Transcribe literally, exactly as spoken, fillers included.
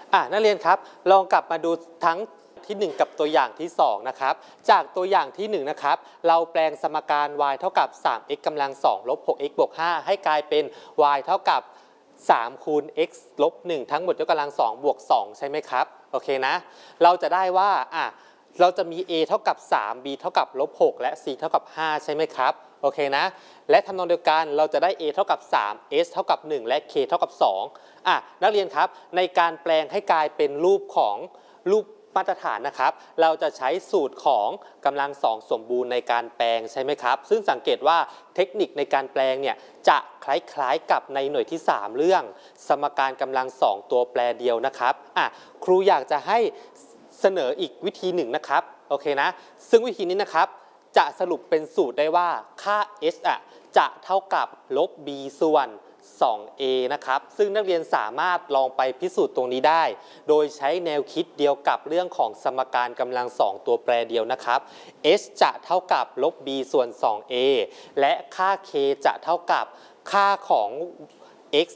อ่ะนักเรียนครับลองกลับมาดูทั้งที่หนึ่งกับตัวอย่างที่สองนะครับจากตัวอย่างที่หนึ่งนะครับเราแปลงสมการ y เท่ากับ สาม x กำลังสองลบ หก x บวก ห้าให้กลายเป็น y เท่ากับสามคูณ x ลบหนึ่งทั้งหมดยกกำลังสองบวกสองใช่ไหมครับโอเคนะเราจะได้ว่าอ่ะเราจะมี a เท่ากับสาม b เท่ากับลบหกและ c เท่ากับห้าใช่ไหมครับโอเคนะและทำนองเดียวกันเราจะได้ a เท่ากับสาม s เท่ากับหนึ่งและ k เท่ากับสองอ่ะนักเรียนครับในการแปลงให้กลายเป็นรูปของรูปมาตรฐานนะครับเราจะใช้สูตรของกำลังสองสมบูรณ์ในการแปลงใช่ไหมครับซึ่งสังเกตว่าเทคนิคในการแปลงเนี่ยจะคล้ายๆกับในหน่วยที่สามเรื่องสมการกำลังสองตัวแปรเดียวนะครับอ่ะครูอยากจะให้เสนออีกวิธีหนึ่งนะครับโอเคนะซึ่งวิธีนี้นะครับจะสรุปเป็นสูตรได้ว่าค่า h อ่ะจะเท่ากับลบ b ส่วน สอง เอ นะครับซึ่งนักเรียนสามารถลองไปพิสูจน์ตรงนี้ได้โดยใช้แนวคิดเดียวกับเรื่องของสมการกำลังสองตัวแปรเดียวนะครับ h จะเท่ากับลบ b ส่วน สอง เอ และค่า k จะเท่ากับค่าของ